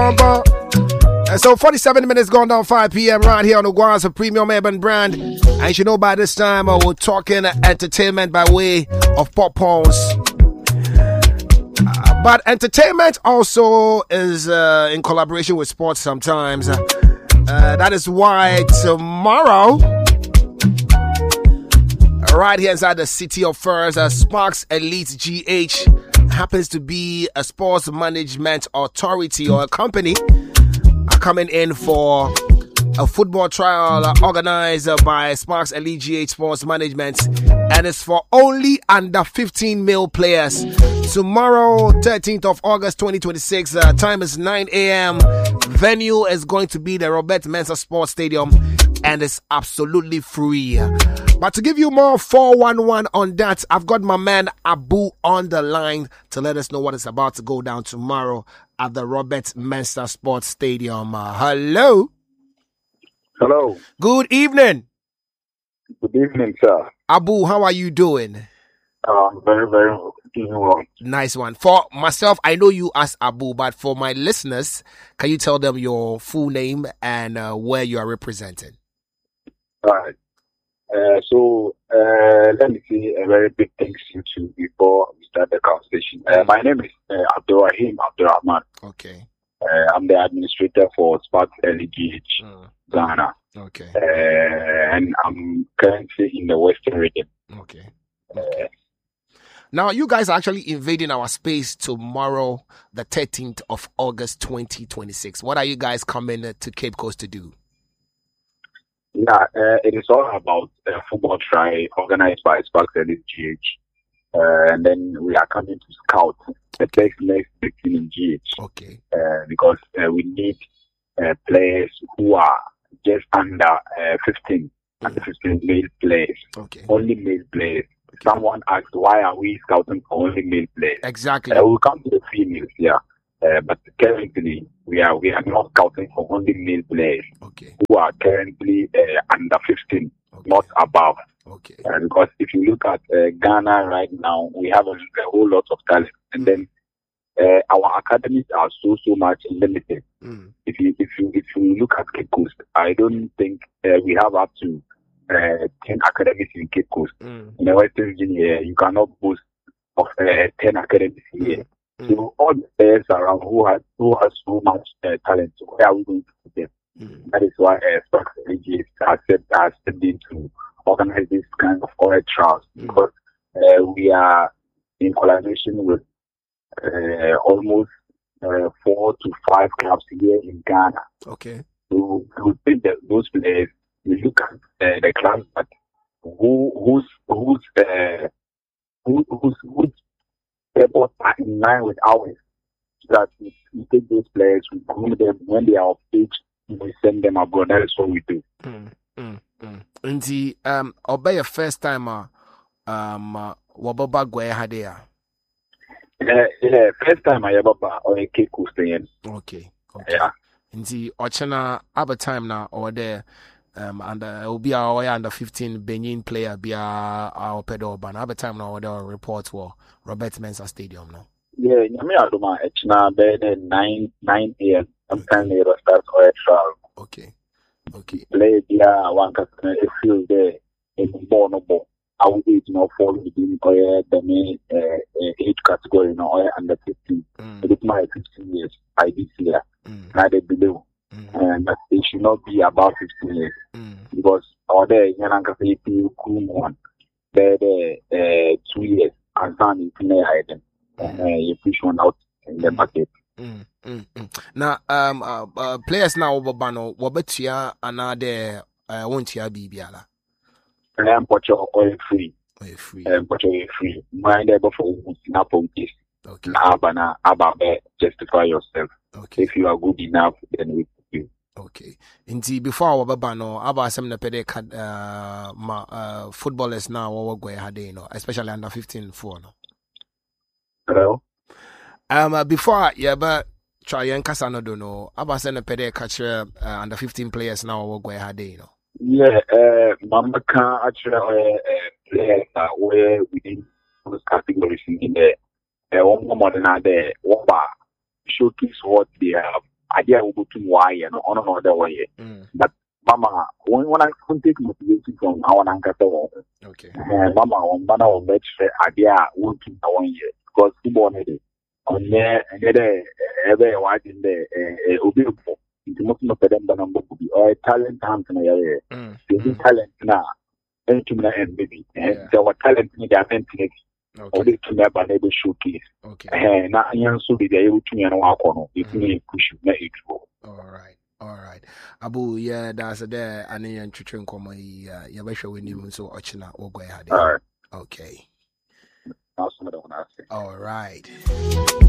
So 47 minutes gone down 5 p.m. right here on the Guanza Premium Urban Brand. And you know by this time we're talking entertainment by way of pop-ons. But entertainment also is in collaboration with sports sometimes. That is why tomorrow, right here inside the City of Furs, Sparks Elite GH happens to be a sports management authority or a company coming in for a football trial organized by Sparks Elite GH Sports Management, and it's for only under 15 male players. Tomorrow, 13th of August 2026, time is 9 a.m. Venue is going to be the Robert Mensah Sports Stadium, and it's absolutely free. But to give you more 411 on that, I've got my man Abu on the line to let us know what is about to go down tomorrow at the Robert Mensah Sports Stadium. Hello. Hello. Good evening. Good evening, sir. Abu, how are you doing? Very, very well. Nice one. For myself, I know you as Abu, but for my listeners, can you tell them your full name and where you are representing? All right. So let me say a very big thanks to you before we start the conversation. My name is Abdurrahim Abdurrahman. Okay. I'm the administrator for Sparks LGH Ghana. Okay. And I'm currently in the Western region. Okay. Now, you guys are actually invading our space tomorrow, the 13th of August 2026. What are you guys coming to Cape Coast to do? Yeah, it is all about football trial organized by Sparks LGH. And then we are coming to scout the next big team in GH. Okay. Because we need players who are just under 15, under 15 male players. Okay. Only male players. Okay. Someone asked, why are we scouting for only male players? Exactly. We'll come to the females, yeah. But currently, we are not scouting for only male players who are currently under 15, not above. Okay. Because if you look at Ghana right now, we have a whole lot of talent, and then our academies are so much limited. If you look at Cape Coast, I don't think we have up to 10 academies in Cape Coast. In the Western region here, you cannot boast of 10 academies here. So all the players around who has so much talent, where are we going to put them? That is why Sparks LGH has stepped in to organize this kind of oral trials, because we are in collaboration with almost 4 to 5 clubs here in Ghana. Okay. So we pick those players. We look at the clubs, but whose efforts are in line with ours. So that we take those players, we groom them. When they are of age, we send them abroad. That is what we do. And the obey your first timer wababa gwe hadea. First time I ever or a Cape Coast. Okay. Yeah. And the Ochana other time now or there and will be our under 15 Benin player be our pedal ban other time now or the report for Robert Mensah Stadium now. Yeah, I don't mind. It's now 9 a.m. Sometimes they start or trial. Okay. Play one customer field there in Bonobo. I would fall within the main age category, under 15. It is my 15 years, I did here, neither below. But it should not be above 15 years. Because all the young one, they're 2 years, and son is in hiding. You push one out in the market. Now, players now over Bano, Wabetia, another won't ya be Biala. I'm oil free. Oil free. Mind ever for Snapple is. Okay. Ababe, justify yourself. Okay. If you are good enough, then we you. Okay. Indeed, before our Bano, Abba some pede footballers now over Gwe Hadeno, especially under 15 4 no. Hello? Before but try and Casano don't know. Abba send a pede catcher under 15 players now over Gwe Hadeno. Yeah, Mama can actually players where within those categories in there. One more than there, showcase what they have. I idea we go to why and on another way. But Mama, when I can take motivation from our Ankata, okay. Mama, on Bana will match idea working 1 year because he wanted it. On there, and every white in the Obipo, into most of them, the number could be or talent hands in the area. The talent now, and to me, and baby, and there were talent in their maintenance. Okay. To never able showcase. Okay. And now you so be able to walk on it. May push you, let it go. All right. Abu, yeah, that's a there. And then Chichen Como, yeah, when you so Ochina or go ahead. All right. Okay. All right.